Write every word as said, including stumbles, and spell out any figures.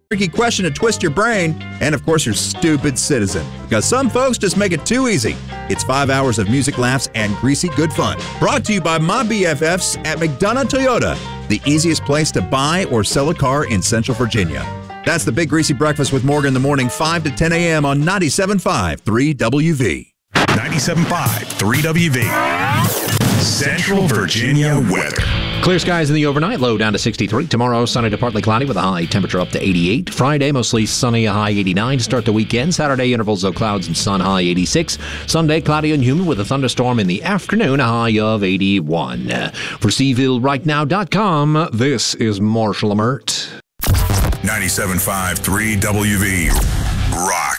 tricky question to twist your brain, and of course your stupid citizen. Because some folks just make it too easy. It's five hours of music, laughs, and greasy good fun. Brought to you by my B F Fs at McDonough Toyota, the easiest place to buy or sell a car in Central Virginia. That's the Big Greasy Breakfast with Morgan in the morning, five to ten a.m. on ninety-seven point five, three W V. ninety-seven point five, three W V. Central Virginia weather. Clear skies in the overnight, low down to sixty-three. Tomorrow, sunny to partly cloudy with a high temperature up to eighty-eight. Friday, mostly sunny, a high eighty-nine to start the weekend. Saturday, intervals of clouds and sun, high eighty-six. Sunday, cloudy and humid with a thunderstorm in the afternoon, a high of eighty-one. For Seaville Right Now dot com, this is Marshall Amert. ninety-seven point five, three W V. Rock.